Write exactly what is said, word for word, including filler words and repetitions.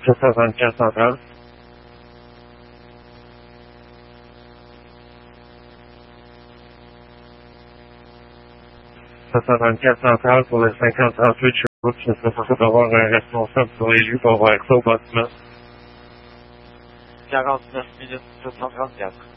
sept cent vingt-quatre centrale. sept cent vingt-quatre centrale pour le cinq cent trente-huit Sherbrooke. Je serais supposé d'avoir un responsable sur les lieux pour voir ça au bâtiment. quarante-neuf minutes, sept cent trente-quatre.